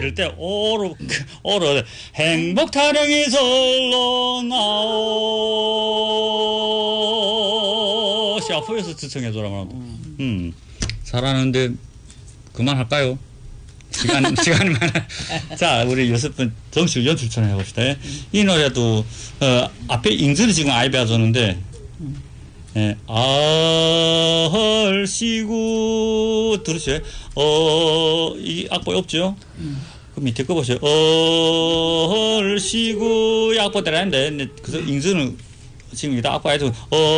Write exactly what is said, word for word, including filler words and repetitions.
이럴 때 오로 오로 행복 타령이 절로 나오 샤프에서 지청해줘라 말하고 음 잘하는데 그만할까요? 시간 시간이 많아. 자 우리 여섯 번 정식 연출 좀 해봅시다. 이 노래도 어, 앞에 잉즈를 지금 아이 배워줬는데. 예, 얼씨구 들으세요. 어, 이 악보에 없죠? 음. 그 밑에 거 보세요. 얼씨구 이 악보 들어야하는데 그래서 잉즈는 지금 이따 악보 해서 어